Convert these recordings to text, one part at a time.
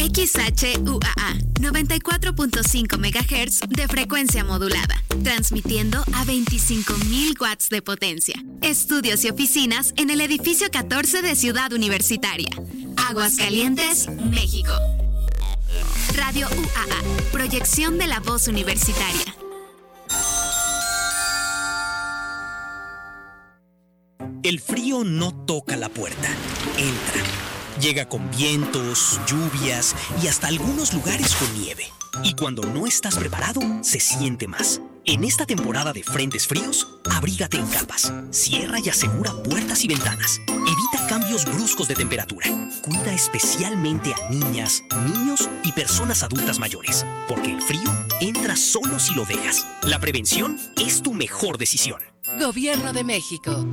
XHUAA 94.5 MHz de frecuencia modulada, transmitiendo a 25.000 watts de potencia. Estudios y oficinas en el edificio 14 de Ciudad Universitaria, Aguascalientes, México. Radio UAA, proyección de la voz universitaria. El frío no toca la puerta, entra. Llega con vientos, lluvias y hasta algunos lugares con nieve. Y cuando no estás preparado, se siente más. En esta temporada de frentes fríos, abrígate en capas. Cierra y asegura puertas y ventanas. Evita cambios bruscos de temperatura. Cuida especialmente a niñas, niños y personas adultas mayores, porque el frío entra solo si lo dejas. La prevención es tu mejor decisión. Gobierno de México.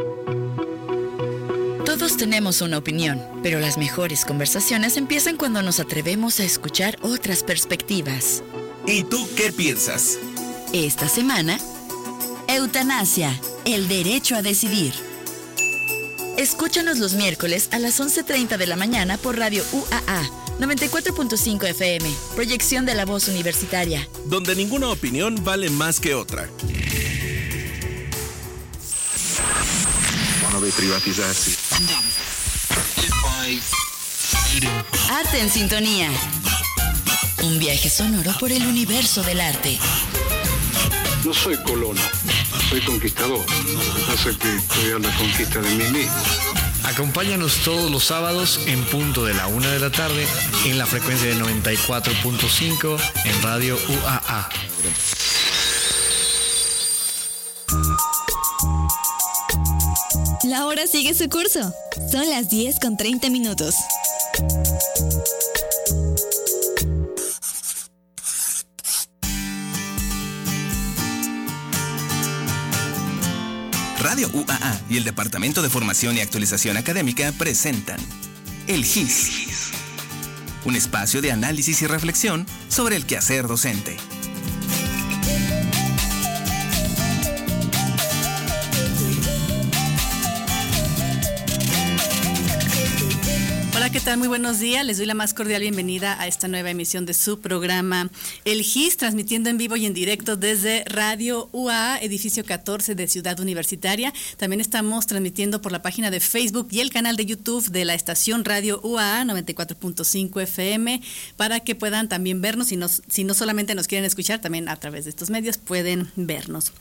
Todos tenemos una opinión, pero las mejores conversaciones empiezan cuando nos atrevemos a escuchar otras perspectivas. ¿Y tú qué piensas? Esta semana, eutanasia, el derecho a decidir. Escúchanos los miércoles a las 11:30 de la mañana por Radio UAA 94.5 FM, proyección de la voz universitaria. Donde ninguna opinión vale más que otra. Arte en sintonía. Un viaje sonoro por el universo del arte. No soy colono, soy conquistador. Lo que pasa es que estoy a la conquista de mí mismo. Acompáñanos todos los sábados en punto de la 1 de la tarde en la frecuencia de 94.5 en Radio UAA. La hora sigue su curso. Son las 10:30. Radio UAA y el Departamento de Formación y Actualización Académica presentan El GIS, un espacio de análisis y reflexión sobre el quehacer docente. Hola, ¿qué tal? Muy buenos días. Les doy la más cordial bienvenida a esta nueva emisión de su programa El GIS, transmitiendo en vivo y en directo desde Radio UAA, edificio 14 de Ciudad Universitaria. También estamos transmitiendo por la página de Facebook y el canal de YouTube de la estación Radio UAA 94.5 FM para que puedan también vernos. Si no solamente nos quieren escuchar, también a través de estos medios pueden vernos.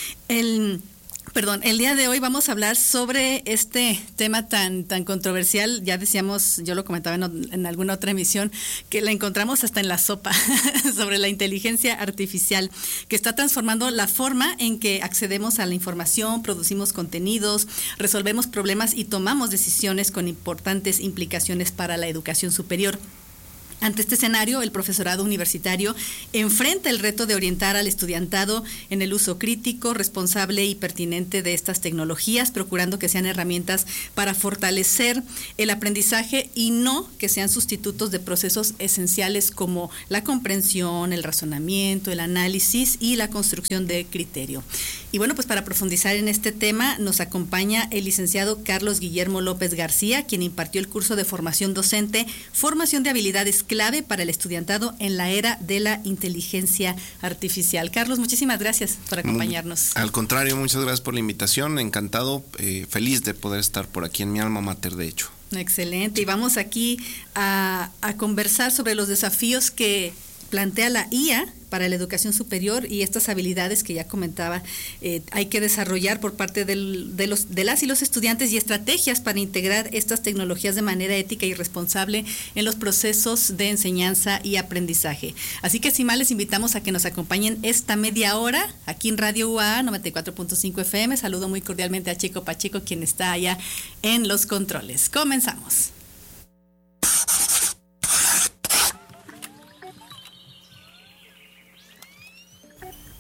El día de hoy vamos a hablar sobre este tema tan controversial. Ya decíamos, yo lo comentaba en alguna otra emisión, que la encontramos hasta en la sopa, sobre la inteligencia artificial, que está transformando la forma en que accedemos a la información, producimos contenidos, resolvemos problemas y tomamos decisiones con importantes implicaciones para la educación superior. Ante este escenario, el profesorado universitario enfrenta el reto de orientar al estudiantado en el uso crítico, responsable y pertinente de estas tecnologías, procurando que sean herramientas para fortalecer el aprendizaje y no que sean sustitutos de procesos esenciales como la comprensión, el razonamiento, el análisis y la construcción de criterio. Y bueno, pues para profundizar en este tema nos acompaña el licenciado Carlos Guillermo López García, quien impartió el curso de formación docente, formación de habilidades clave para el estudiantado en la era de la inteligencia artificial. Carlos, muchísimas gracias por acompañarnos. Al contrario, muchas gracias por la invitación, encantado, feliz de poder estar por aquí en mi alma mater, de hecho. Excelente, y vamos aquí a conversar sobre los desafíos que plantea la IA para la educación superior y estas habilidades que ya comentaba hay que desarrollar por parte de las y los estudiantes y estrategias para integrar estas tecnologías de manera ética y responsable en los procesos de enseñanza y aprendizaje. Así que sin más les invitamos a que nos acompañen esta media hora aquí en Radio UAA 94.5 FM. Saludo muy cordialmente a Chico Pacheco, quien está allá en los controles. Comenzamos.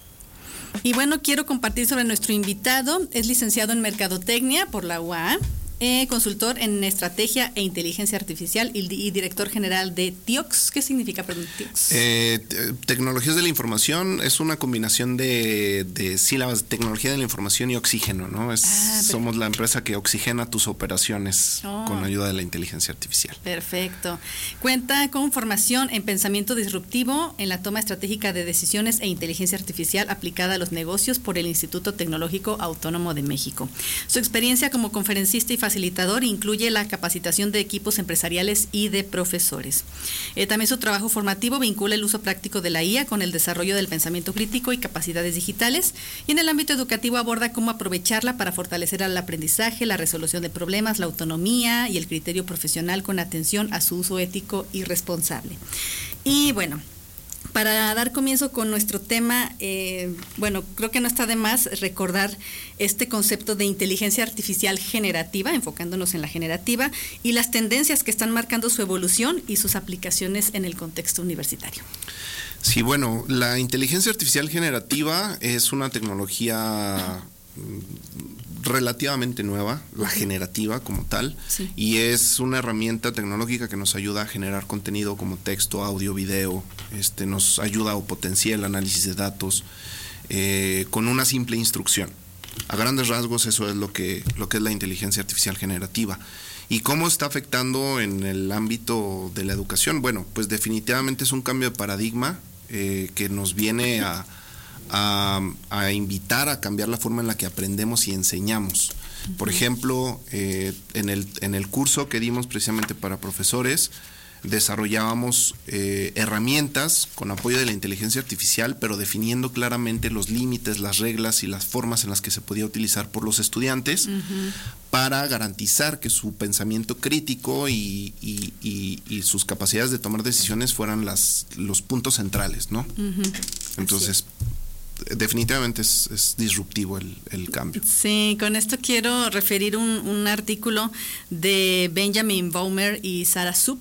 Y bueno, quiero compartir sobre nuestro invitado. Es licenciado en Mercadotecnia por la UAA consultor en estrategia e inteligencia artificial y director general de TIOX. ¿Qué significa, perdón, TIOX? Tecnologías de la información es una combinación de sílabas, tecnología de la información y oxígeno, ¿no? Somos la empresa que oxigena tus operaciones con ayuda de la inteligencia artificial. Perfecto. Cuenta con formación en pensamiento disruptivo, en la toma estratégica de decisiones e inteligencia artificial aplicada a los negocios por el Instituto Tecnológico Autónomo de México. Su experiencia como conferencista y facilitador incluye la capacitación de equipos empresariales y de profesores. También su trabajo formativo vincula el uso práctico de la IA con el desarrollo del pensamiento crítico y capacidades digitales, y en el ámbito educativo aborda cómo aprovecharla para fortalecer el aprendizaje, la resolución de problemas, la autonomía y el criterio profesional con atención a su uso ético y responsable. Y bueno, para dar comienzo con nuestro tema, creo que no está de más recordar este concepto de inteligencia artificial generativa, enfocándonos en la generativa, y las tendencias que están marcando su evolución y sus aplicaciones en el contexto universitario. Sí, bueno, la inteligencia artificial generativa es una tecnología relativamente nueva, la generativa como tal, sí. Y es una herramienta tecnológica que nos ayuda a generar contenido como texto, audio, video, nos ayuda o potencia el análisis de datos con una simple instrucción. A grandes rasgos eso es lo que es la inteligencia artificial generativa. ¿Y cómo está afectando en el ámbito de la educación? Bueno, pues definitivamente es un cambio de paradigma que nos viene a invitar a cambiar la forma en la que aprendemos y enseñamos. Por ejemplo, en el curso que dimos precisamente para profesores, desarrollábamos herramientas con apoyo de la inteligencia artificial, pero definiendo claramente los límites, las reglas y las formas en las que se podía utilizar por los estudiantes para garantizar que su pensamiento crítico y sus capacidades de tomar decisiones fueran los puntos centrales, ¿no? Entonces, definitivamente es disruptivo el cambio. Sí, con esto quiero referir un artículo de Benjamin Baumer y Sarah Sup.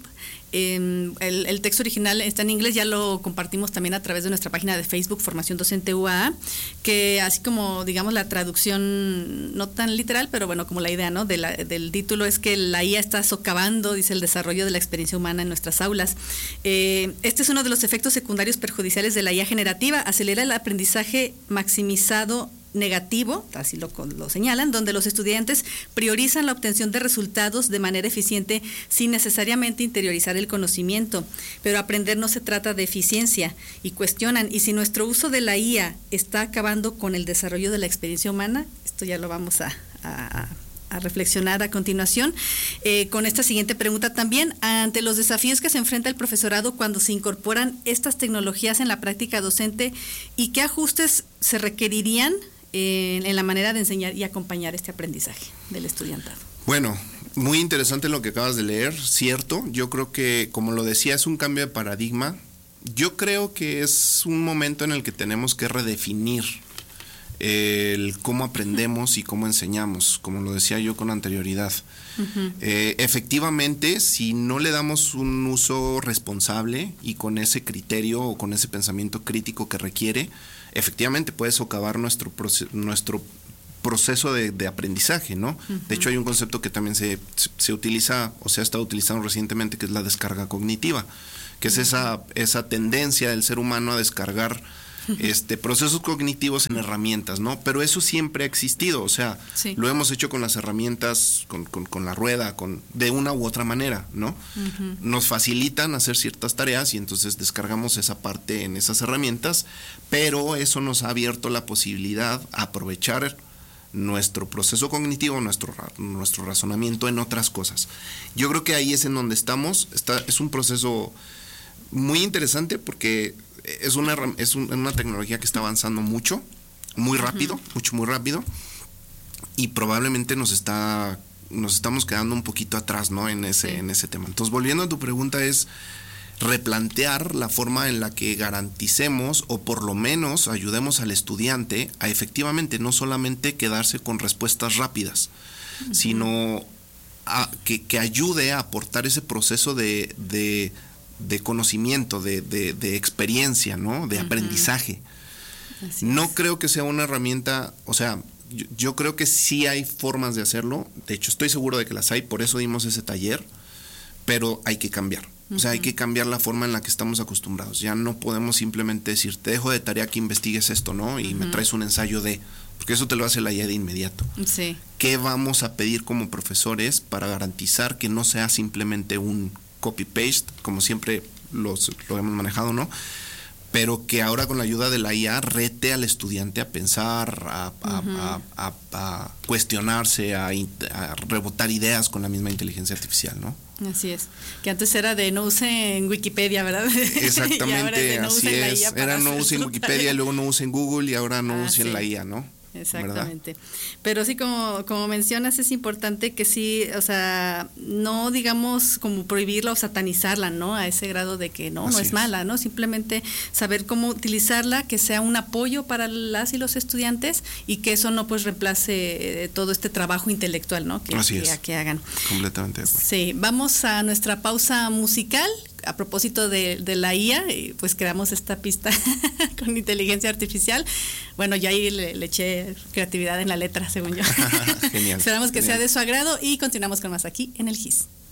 El texto original está en inglés, ya lo compartimos también a través de nuestra página de Facebook, Formación Docente UAA, que así como, digamos, la traducción no tan literal, pero bueno, como la idea, ¿no?, del título es que la IA está socavando, dice, el desarrollo de la experiencia humana en nuestras aulas. Este es uno de los efectos secundarios perjudiciales de la IA generativa: acelera el aprendizaje maximizado negativo, así lo señalan, donde los estudiantes priorizan la obtención de resultados de manera eficiente sin necesariamente interiorizar el conocimiento. Pero aprender no se trata de eficiencia, y cuestionan, ¿y si nuestro uso de la IA está acabando con el desarrollo de la experiencia humana? Esto ya lo vamos a reflexionar a continuación, con esta siguiente pregunta también: ante los desafíos que se enfrenta el profesorado cuando se incorporan estas tecnologías en la práctica docente, ¿y qué ajustes se requerirían en la manera de enseñar y acompañar este aprendizaje del estudiantado? Bueno, muy interesante lo que acabas de leer, cierto. Yo creo que, como lo decía, es un cambio de paradigma. Yo creo que es un momento en el que tenemos que redefinir el cómo aprendemos y cómo enseñamos, como lo decía yo con anterioridad. Efectivamente, si no le damos un uso responsable y con ese criterio o con ese pensamiento crítico que requiere, efectivamente puede socavar nuestro proceso de aprendizaje, ¿no? De hecho, hay un concepto que también se utiliza o se ha estado utilizando recientemente, que es la descarga cognitiva, que es esa tendencia del ser humano a descargar procesos cognitivos en herramientas, ¿no? Pero eso siempre ha existido, o sea, sí, lo hemos hecho con las herramientas, con la rueda, de una u otra manera, ¿no? Nos facilitan hacer ciertas tareas y entonces descargamos esa parte en esas herramientas, pero eso nos ha abierto la posibilidad a aprovechar nuestro proceso cognitivo, nuestro razonamiento en otras cosas. Yo creo que ahí es en donde estamos. Es un proceso muy interesante porque es una tecnología que está avanzando mucho, muy rápido, muy rápido, y probablemente nos estamos quedando un poquito atrás, ¿no?, en ese tema. Entonces, volviendo a tu pregunta, es replantear la forma en la que garanticemos o por lo menos ayudemos al estudiante a efectivamente no solamente quedarse con respuestas rápidas, sino que ayude a aportar ese proceso de conocimiento, de experiencia, ¿no?, de aprendizaje. No creo que sea una herramienta, o sea, yo creo que sí hay formas de hacerlo. De hecho, estoy seguro de que las hay, por eso dimos ese taller, pero hay que cambiar. O sea, hay que cambiar la forma en la que estamos acostumbrados. Ya no podemos simplemente decir, te dejo de tarea que investigues esto, ¿no? Y me traes un ensayo de... Porque eso te lo hace la IA de inmediato. Sí. ¿Qué vamos a pedir como profesores para garantizar que no sea simplemente un copy-paste, como siempre lo hemos manejado, ¿no? Pero que ahora con la ayuda de la IA rete al estudiante a pensar, a cuestionarse, a rebotar ideas con la misma inteligencia artificial, ¿no? Así es. Que antes era de no usen Wikipedia, ¿verdad? Exactamente, no así es. Era no usen Wikipedia, y luego no usen Google y ahora no usen la IA, ¿no? Exactamente. ¿Verdad? Pero sí, como mencionas, es importante que sí, o sea, no digamos como prohibirla o satanizarla, ¿no? A ese grado de que no es mala, ¿no? Simplemente saber cómo utilizarla, que sea un apoyo para las y los estudiantes y que eso no pues reemplace todo este trabajo intelectual, ¿no? Que hagan. Completamente de acuerdo. Sí, vamos a nuestra pausa musical. A propósito de la IA, pues creamos esta pista con inteligencia artificial. Bueno, ya ahí le eché creatividad en la letra, según yo. Genial. Esperamos que sea de su agrado y continuamos con más aquí en el GIS.